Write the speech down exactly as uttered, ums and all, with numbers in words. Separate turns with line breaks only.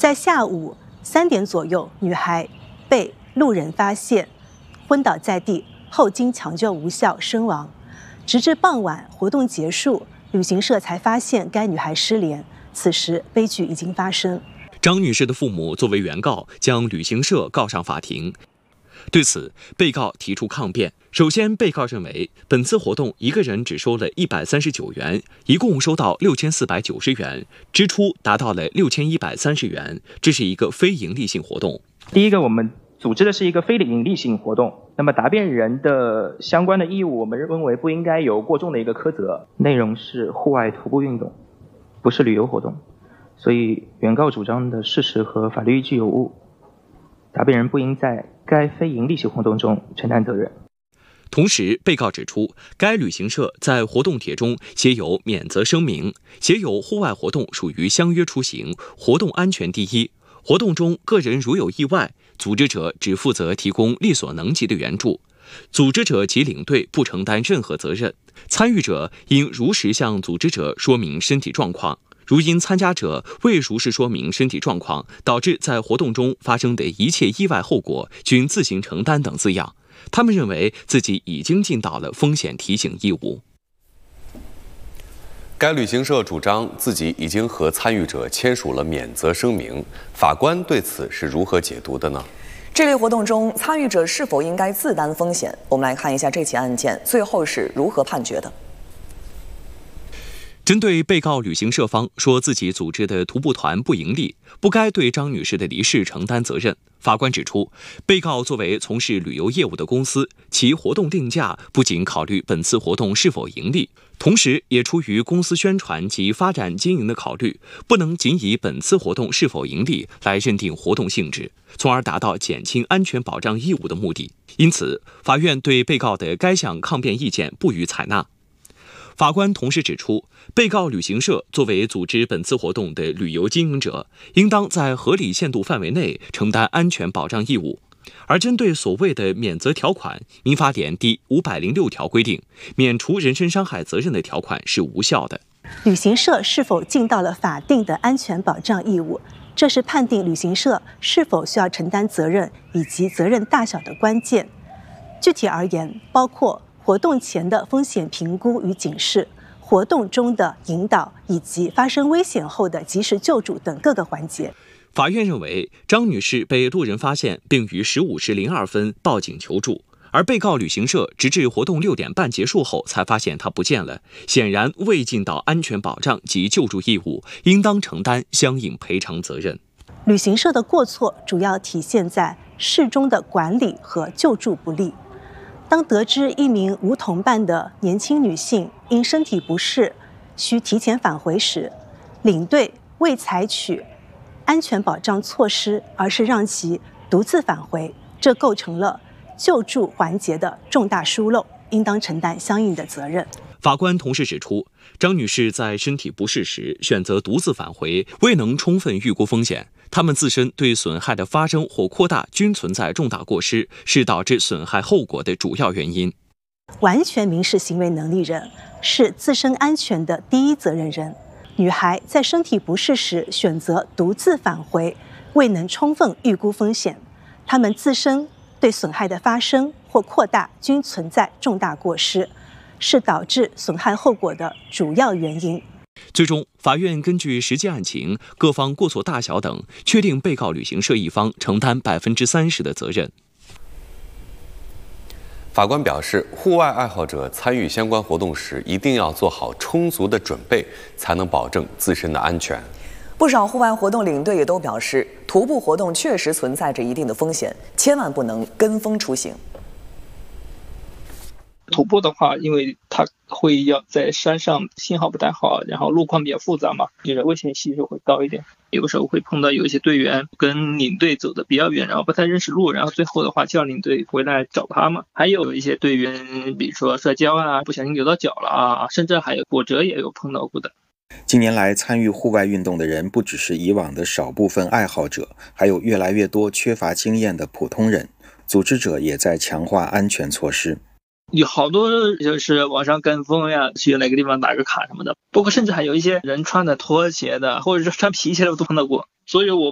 在下午三点左右，女孩被路人发现昏倒在地，后经抢救无效身亡。直至傍晚活动结束，旅行社才发现该女孩失联。此时悲剧已经发生。
张女士的父母作为原告，将旅行社告上法庭。对此，被告提出抗辩。首先，被告认为本次活动一个人只收了一百三十九元，一共收到六千四百九十元，支出达到了六千一百三十元，这是一个非营利性活动。
第一个，我们组织的是一个非营利性活动，那么答辩人的相关的义务，我们认为不应该有过重的一个苛责。内容是户外徒步运动，不是旅游活动，所以原告主张的事实和法律依据有误，答辩人不应在该非营利性活动中承担责任。
同时，被告指出，该旅行社在活动帖中写有免责声明，写有户外活动属于相约出行，活动安全第一。活动中个人如有意外，组织者只负责提供力所能及的援助，组织者及领队不承担任何责任。参与者应如实向组织者说明身体状况，如因参加者未如实说明身体状况，导致在活动中发生的一切意外后果，均自行承担等字样。他们认为自己已经尽到了风险提醒义务。
该旅行社主张自己已经和参与者签署了免责声明，法官对此是如何解读的呢？
这类活动中，参与者是否应该自担风险？我们来看一下这起案件最后是如何判决的。
针对被告旅行社方说自己组织的徒步团不盈利，不该对张女士的离世承担责任，法官指出，被告作为从事旅游业务的公司，其活动定价不仅考虑本次活动是否盈利，同时也出于公司宣传及发展经营的考虑，不能仅以本次活动是否盈利来认定活动性质，从而达到减轻安全保障义务的目的。因此，法院对被告的该项抗辩意见不予采纳。法官同时指出，被告旅行社作为组织本次活动的旅游经营者，应当在合理限度范围内承担安全保障义务。而针对所谓的免责条款，民法典第五百零六条规定，免除人身伤害责任的条款是无效的。
旅行社是否尽到了法定的安全保障义务，这是判定旅行社是否需要承担责任以及责任大小的关键。具体而言，包括活动前的风险评估与警示，活动中的引导，以及发生危险后的及时救助等各个环节。
法院认为，张女士被路人发现，并于十五时零二分报警求助，而被告旅行社直至活动六点半结束后才发现她不见了，显然未尽到安全保障及救助义务，应当承担相应赔偿责任。
旅行社的过错主要体现在事中的管理和救助不力。当得知一名无同伴的年轻女性因身体不适需提前返回时，领队未采取安全保障措施，而是让其独自返回，这构成了救助环节的重大疏漏，应当承担相应的责任。
法官同时指出，张女士在身体不适时选择独自返回，未能充分预估风险，他们自身对损害的发生或扩大均存在重大过失，是导致损害后果的主要原因。
完全民事行为能力人是自身安全的第一责任人。女孩在身体不适时选择独自返回，未能充分预估风险，他们自身对损害的发生或扩大均存在重大过失，是导致损害后果的主要原因。
最终，法院根据实际案情、各方过错大小等，确定被告旅行社一方承担百分之三十的责任。
法官表示，户外爱好者参与相关活动时，一定要做好充足的准备，才能保证自身的安全。
不少户外活动领队也都表示，徒步活动确实存在着一定的风险，千万不能跟风出行。
徒步的话，因为它会要在山上，信号不太好，然后路况比较复杂嘛，这个危险系数会高一点。有时候会碰到有一些队员跟领队走的比较远，然后不太认识路，然后最后的话叫领队回来找他嘛。还有一些队员，比如说摔跤啊，不小心扭到脚了啊，甚至还有骨折也有碰到过的。
近年来，参与户外运动的人不只是以往的少部分爱好者，还有越来越多缺乏经验的普通人。组织者也在强化安全措施。
有好多就是网上跟风呀，去哪个地方打个卡什么的，包括甚至还有一些人穿的拖鞋的，或者是穿皮鞋的，我都碰到过。所以我